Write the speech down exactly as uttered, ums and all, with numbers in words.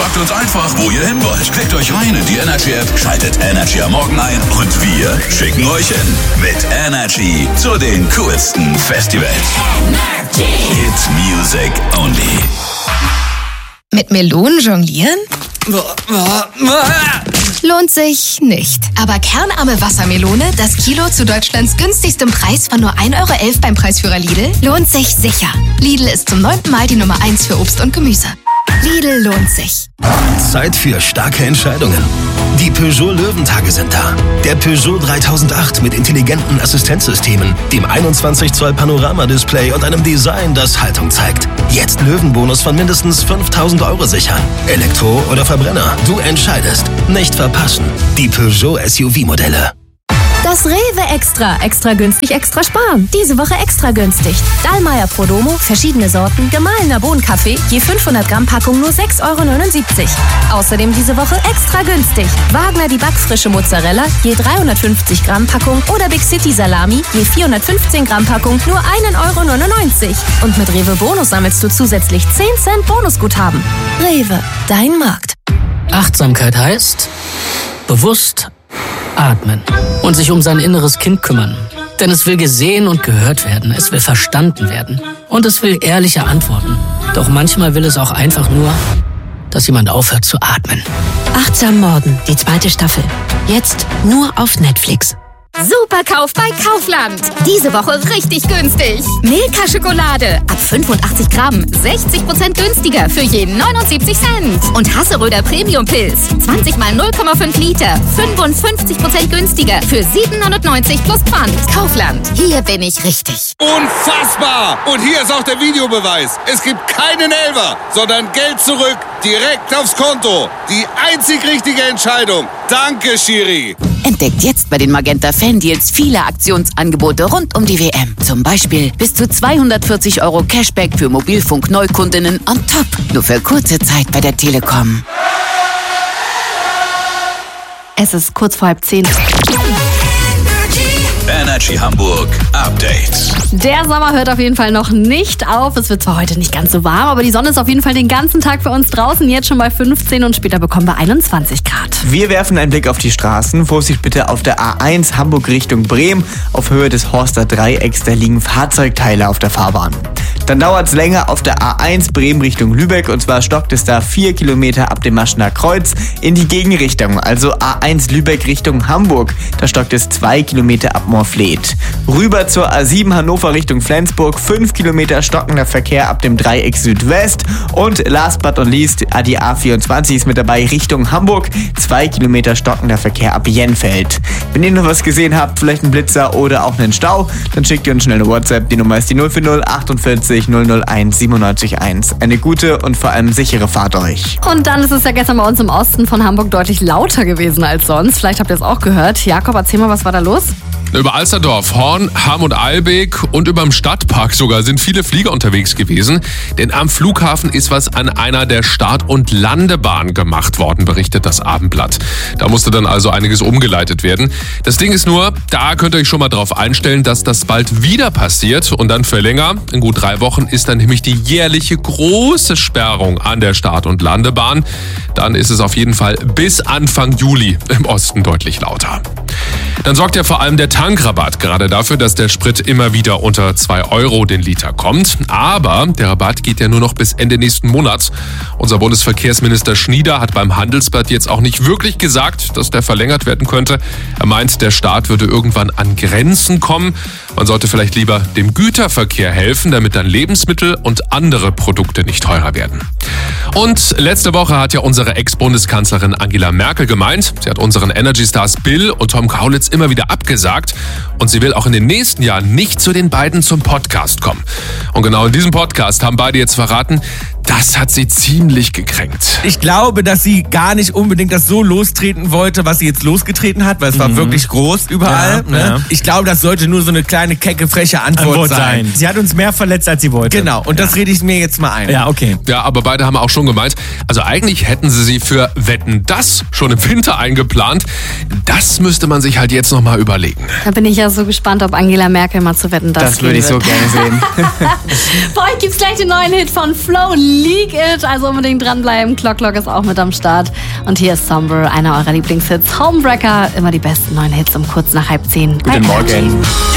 Sagt uns einfach, wo ihr hin wollt. Klickt euch rein in die Energy App, schaltet Energy am Morgen ein und wir schicken euch hin. Mit Energy zu den coolsten Festivals. Energy. It's music only. Mit Melonen jonglieren? Lohnt sich nicht. Aber kernarme Wassermelone, das Kilo zu Deutschlands günstigstem Preis von nur ein Euro elf beim Preisführer Lidl, lohnt sich sicher. Lidl ist zum neunten Mal die Nummer eins für Obst und Gemüse. Lidl lohnt sich. Zeit für starke Entscheidungen. Die Peugeot Löwentage sind da. Der Peugeot dreitausendacht mit intelligenten Assistenzsystemen, dem einundzwanzig Zoll Panoramadisplay und einem Design, das Haltung zeigt. Jetzt Löwenbonus von mindestens fünftausend Euro sichern. Elektro oder Verbrenner, du entscheidest. Nicht verpassen. Die Peugeot S U V-Modelle. Das Rewe Extra. Extra günstig, extra sparen. Diese Woche extra günstig. Dallmayr Prodomo, verschiedene Sorten, gemahlener Bohnenkaffee, je fünfhundert Gramm Packung nur sechs Euro neunundsiebzig. Außerdem diese Woche extra günstig. Wagner die backfrische Mozzarella, je dreihundertfünfzig Gramm Packung oder Big City Salami, je vierhundertfünfzehn Gramm Packung nur ein Euro neunundneunzig. Und mit Rewe Bonus sammelst du zusätzlich zehn Cent Bonusguthaben. Rewe, dein Markt. Achtsamkeit heißt bewusst atmen und sich um sein inneres Kind kümmern. Denn es will gesehen und gehört werden, es will verstanden werden und es will ehrliche Antworten. Doch manchmal will es auch einfach nur, dass jemand aufhört zu atmen. Achtsam Morden, die zweite Staffel. Jetzt nur auf Netflix. Superkauf bei Kaufland. Diese Woche richtig günstig. Milka Schokolade ab fünfundachtzig Gramm, sechzig Prozent günstiger für jeden neunundsiebzig Cent. Und Hasseröder Premium Pilz, zwanzig mal null Komma fünf Liter, fünfundfünfzig Prozent günstiger für siebenhundertneunzig plus Pfand. Kaufland, hier bin ich richtig. Unfassbar! Und hier ist auch der Videobeweis. Es gibt keinen Elfer, sondern Geld zurück, direkt aufs Konto. Die einzig richtige Entscheidung. Danke, Schiri. Entdeckt jetzt bei den Magenta Fan Deals viele Aktionsangebote rund um die W M. Zum Beispiel bis zu zweihundertvierzig Euro Cashback für Mobilfunk-Neukundinnen on top. Nur für kurze Zeit bei der Telekom. Es ist kurz vor halb zehn. Energy Hamburg Update. Der Sommer hört auf jeden Fall noch nicht auf. Es wird zwar heute nicht ganz so warm, aber die Sonne ist auf jeden Fall den ganzen Tag für uns draußen. Jetzt schon bei fünfzehn und später bekommen wir einundzwanzig Grad. Wir werfen einen Blick auf die Straßen. Vorsicht bitte auf der A eins Hamburg Richtung Bremen. Auf Höhe des Horster Dreiecks, da liegen Fahrzeugteile auf der Fahrbahn. Dann dauert es länger auf der A eins Bremen Richtung Lübeck und zwar stockt es da vier Kilometer ab dem Maschener Kreuz in die Gegenrichtung, also A eins Lübeck Richtung Hamburg. Da stockt es zwei Kilometer ab Moorfleet. Rüber zur A sieben Hannover Richtung Flensburg, fünf Kilometer stockender Verkehr ab dem Dreieck Südwest und last but not least, die A vierundzwanzig ist mit dabei Richtung Hamburg, zwei Kilometer stockender Verkehr ab Jenfeld. Wenn ihr noch was gesehen habt, vielleicht einen Blitzer oder auch einen Stau, dann schickt ihr uns schnell eine WhatsApp, die Nummer ist die null vier null achtundvierzig null null eins siebenundneunzig eins. Eine gute und vor allem sichere Fahrt euch. Und dann ist es ja gestern bei uns im Osten von Hamburg deutlich lauter gewesen als sonst. Vielleicht habt ihr es auch gehört. Jakob, erzähl mal, was war da los? Über Alsterdorf, Horn, Hamm und Eilbek und über dem Stadtpark sogar sind viele Flieger unterwegs gewesen. Denn am Flughafen ist was an einer der Start- und Landebahnen gemacht worden, berichtet das Abendblatt. Da musste dann also einiges umgeleitet werden. Das Ding ist nur, da könnt ihr euch schon mal drauf einstellen, dass das bald wieder passiert. Und dann für länger, in gut drei Wochen, ist dann nämlich die jährliche große Sperrung an der Start- und Landebahn. Dann ist es auf jeden Fall bis Anfang Juli im Osten deutlich lauter. Dann sorgt ja vor allem der Tankrabatt gerade dafür, dass der Sprit immer wieder unter zwei Euro den Liter kommt. Aber der Rabatt geht ja nur noch bis Ende nächsten Monats. Unser Bundesverkehrsminister Schnieder hat beim Handelsblatt jetzt auch nicht wirklich gesagt, dass der verlängert werden könnte. Er meint, der Staat würde irgendwann an Grenzen kommen. Man sollte vielleicht lieber dem Güterverkehr helfen, damit dann Lebensmittel und andere Produkte nicht teurer werden. Und letzte Woche hat ja unsere Ex-Bundeskanzlerin Angela Merkel gemeint, sie hat unseren Energy-Stars Bill und Tom Kaulitz immer wieder abgesagt und sie will auch in den nächsten Jahren nicht zu den beiden zum Podcast kommen. Und genau in diesem Podcast haben beide jetzt verraten, das hat sie ziemlich gekränkt. Ich glaube, dass sie gar nicht unbedingt das so lostreten wollte, was sie jetzt losgetreten hat, weil es mhm. war wirklich groß überall. Ja, ne? ja. Ich glaube, das sollte nur so eine kleine, kecke, freche Antwort, Antwort sein. sein. Sie hat uns mehr verletzt, als sie wollte. Genau, und ja. das rede ich mir jetzt mal ein. Ja, okay. Ja, aber beide haben auch schon gemeint, also eigentlich hätten sie sie für Wetten, das schon im Winter eingeplant. Das müsste man sich halt jetzt nochmal überlegen. Da bin ich ja so gespannt, ob Angela Merkel mal zu Wetten, das Das würde ich so gerne sehen. Bei euch gibt's gleich den neuen Hit von Flo, Leak It. Also unbedingt dranbleiben. Clock Clock ist auch mit am Start. Und hier ist Somber, einer eurer Lieblingshits. Homebreaker, immer die besten neuen Hits um kurz nach halb zehn. Guten Morgen.